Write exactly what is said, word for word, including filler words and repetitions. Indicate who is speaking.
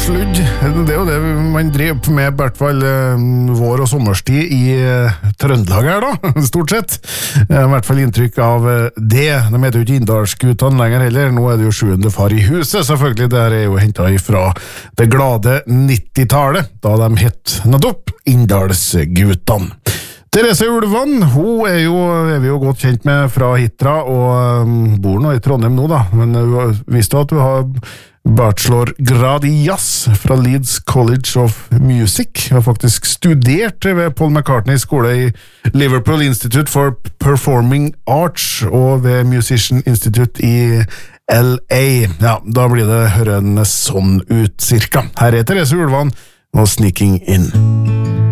Speaker 1: sludd. Det er jo det man driver med, i hvert fall vår og sommerstid i Trøndelag her da, stort sett. I hvert fall inntrykk av det. De heter jo ikke Inndalsguttene lenger heller. Nå er det jo sjuende far i huset, selvfølgelig. Det er jo hentet ifra det glade nittitallet, da de het nettopp Inndalsguttene. Therese Ulvan, hun er, jo, er vi jo godt kjent med fra Hitra, og um, bor nå i Trondheim nå da, men uh, visste du at du har bachelorgrad i jazz fra Leeds College of Music. Jeg har faktisk studert ved Paul McCartney skole i Liverpool Institute for Performing Arts og ved Musician Institute i L A. Ja, da blir det hørende sånn ut cirka. Her er Therese Ulvan og Sneaking In.